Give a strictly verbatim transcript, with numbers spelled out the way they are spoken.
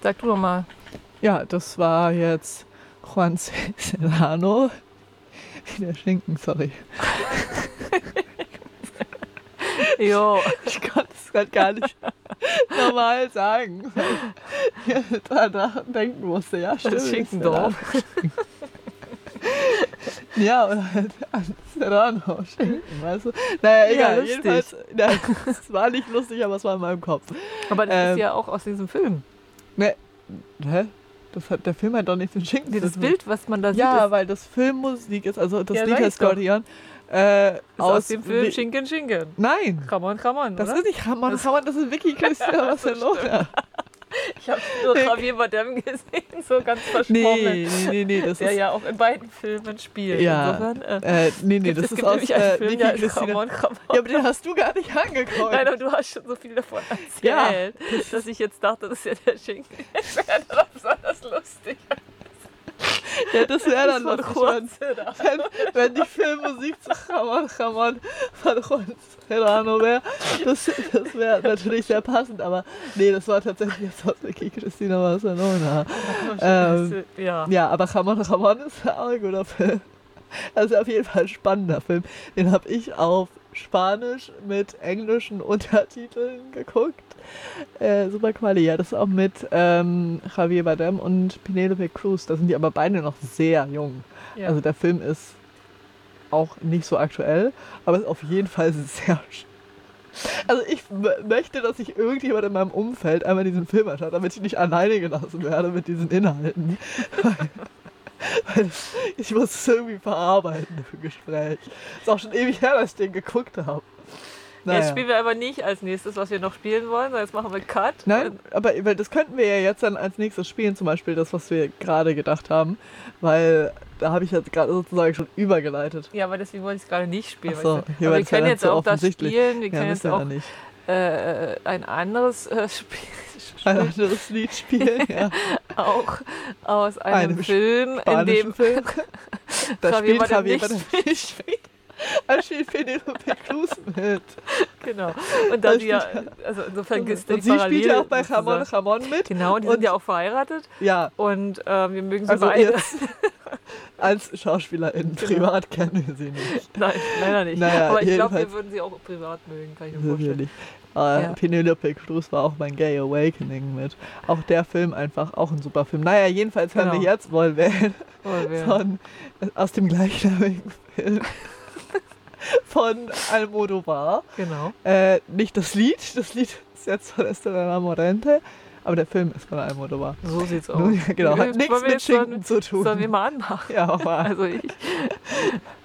Sag du doch mal. Ja, das war jetzt Juan Serrano. Wie der Schinken, sorry. Jo. Ich konnte es gerade gar nicht normal sagen, weil ich daran denken musste. Ja, stimmt. Schinkendorf. Ja, oder halt Serrano Schinken, weißt du? Naja, egal, Ja, jedenfalls, na, es war nicht lustig, aber es war in meinem Kopf. Aber das Ähm, ist ja auch aus diesem Film. Ne, hä? Das hat, der Film hat doch nichts mit Schinken Nee, zu das tun. Bild, was man da sieht, Ja, ist, weil das Filmmusik ist, also das Ja, Lied sag heißt ich doch. Gordion. Äh, ist aus, dem Film Wi- Schinken, Schinken. Nein, Come on, come on, das oder? ist nicht Ramon, Das- Ramon, das ist Vicky Cristina Barcelona. Ich habe nur Javier Bardem gesehen, so ganz verschwommen. Nee, nee, nee, nee, das Der ist... ja auch in beiden Filmen spielt. Ja, Insofern, äh, äh, nee, nee, gibt, das es ist gibt aus nämlich einen äh, Film, Vicky der heißt Cristina... Ramon, Ramon. Ja, aber den hast du gar nicht angeguckt. Nein, aber du hast schon so viel davon erzählt, Ja, dass ich jetzt dachte, das ist ja der Schinken. Das wäre dann besonders lustig. Ja, das wäre dann Das lustig, war wenn, kurz, wenn, wenn die Filmmusik zu Ramon, Ramon von Juan Serrano wäre. Das, das wäre natürlich sehr passend, aber nee, das war tatsächlich jetzt aus Vicky Cristina Barcelona. Ähm, ja. Ja, aber Ramon Ramon ist auch ein guter Film. Also auf jeden Fall ein spannender Film. Den habe ich auf Spanisch mit englischen Untertiteln geguckt. Äh, super Quali. Ja, das ist auch mit ähm, Javier Bardem und Penelope Cruz. Da sind die aber beide noch sehr jung. Ja. Also der Film ist auch nicht so aktuell, aber ist auf jeden Fall sehr sch- Also ich m- möchte, dass sich irgendjemand in meinem Umfeld einmal diesen Film anschaut, damit ich nicht alleine gelassen werde mit diesen Inhalten. Weil das, ich muss es irgendwie verarbeiten im Gespräch. Ist auch schon ewig her, dass ich den geguckt habe. Jetzt spielen wir aber nicht als nächstes, was wir noch spielen wollen, sondern jetzt machen wir Cut. Nein, aber weil das könnten wir ja jetzt dann als nächstes spielen, zum Beispiel das, was wir gerade gedacht haben, weil da habe ich jetzt gerade sozusagen schon übergeleitet. Ja, aber deswegen wollte ich es gerade nicht spielen. Ach so, weißt du? hier aber war wir das ja können dann jetzt zu auch das offensichtlich. spielen, wir Ja, können jetzt müssen wir auch ja nicht. äh, ein anderes äh, Spiel Ein spielen, anderes Lied spielen, ja. auch aus einem, Einem Film, in Spanischen dem Film. Da Javier spielt Bardem Javier nicht Bardem nicht mit. Da spielt Penelope Cruz mit. Genau. Und Da da die ja, spielt also insofern gibt es die Und sie spielt ja auch bei Parallelen Ramon sozusagen. Ramon mit. Genau, und die Und- sind ja auch verheiratet Ja, und äh, wir mögen sie also beide. jetzt als Schauspielerin, Genau. privat kennen wir sie nicht. Nein, leider nicht. Naja, aber ich glaube, jedenfalls- wir würden sie auch privat mögen, kann ich mir vorstellen. Natürlich. Äh, Ja. Penelope Cruz war auch mein Gay Awakening mit. Auch der Film einfach, auch ein super Film. Naja, jedenfalls hören Genau. wir jetzt wohl wählen Oh, wir- von, aus dem gleichnamigen Film von Almodovar. Genau. Äh, nicht das Lied, das Lied ist jetzt von Estela Morente, aber der Film ist von Almodovar. So sieht's aus. Nun, genau, hat Wollen nichts wir mit jetzt sollen- Schinken zu tun. Sollen wir mal anmachen? Ja, aber Also ich.